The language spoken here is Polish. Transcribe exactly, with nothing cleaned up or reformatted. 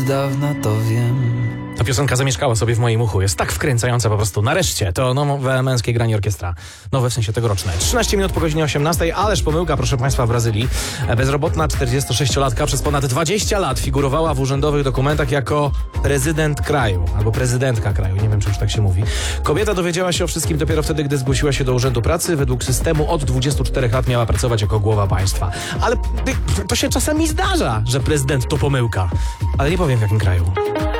dawna to wiem. Ta piosenka zamieszkała sobie w moim uchu. Jest tak wkręcająca po prostu. Nareszcie to nowe męskie granie orkiestra. Nowe w sensie tegoroczne. trzynaście minut po godzinie osiemnastej, ależ pomyłka, proszę państwa, w Brazylii. Bezrobotna czterdziestosześciolatka przez ponad dwadzieścia lat figurowała w urzędowych dokumentach jako prezydent kraju. Albo prezydentka kraju. Nie wiem, czy już tak się mówi. Kobieta dowiedziała się o wszystkim dopiero wtedy, gdy zgłosiła się do urzędu pracy. Według systemu od dwudziestu czterech lat miała pracować jako głowa państwa. Ale to się czasami zdarza, że prezydent to pomyłka. Ale nie powiem w jakim kraju.